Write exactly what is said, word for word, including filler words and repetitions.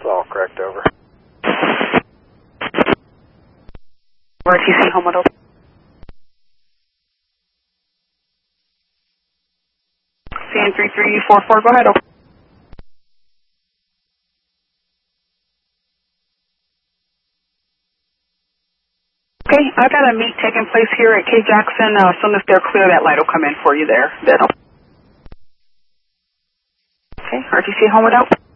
all correct, over. R T C home with open. C N three three four four, go ahead, open. Okay, I got a meet taking place here at K Jackson. Uh, as soon as they're clear, that light will come in for you there. Then. Okay, R T C home without.